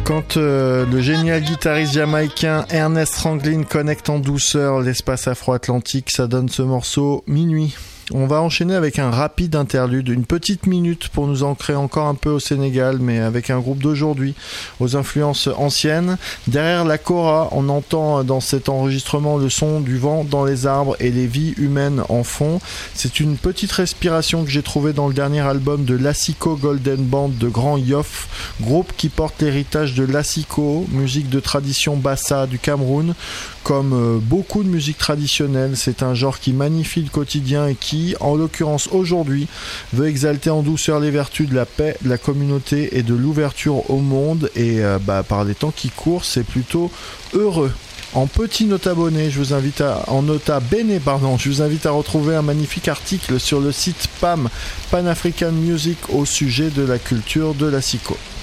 Quand le génial guitariste jamaïcain Ernest Ranglin connecte en douceur l'espace afro-atlantique, ça donne ce morceau Minuit. On va enchaîner avec un rapide interlude, une petite minute pour nous ancrer encore un peu au Sénégal, mais avec un groupe d'aujourd'hui, aux influences anciennes. Derrière la kora, on entend dans cet enregistrement le son du vent dans les arbres et les vies humaines en fond. C'est une petite respiration que j'ai trouvée dans le dernier album de l'Asiko Golden Band de Grand Yoff, groupe qui porte l'héritage de l'Asiko, musique de tradition bassa du Cameroun. Comme beaucoup de musique traditionnelle, c'est un genre qui magnifie le quotidien et qui, en l'occurrence aujourd'hui, veut exalter en douceur les vertus de la paix, de la communauté et de l'ouverture au monde. Et par les temps qui courent, c'est plutôt heureux. En petit nota bene, je vous invite à retrouver un magnifique article sur le site PAM, Pan African Music, au sujet de la culture de l'Asiko.